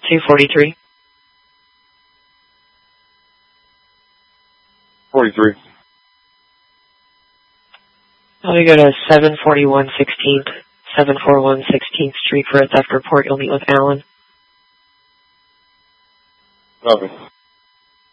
243. 43. Let me go to 741 16th, 741 16th Street for a theft report. You'll meet with Alan. Copy.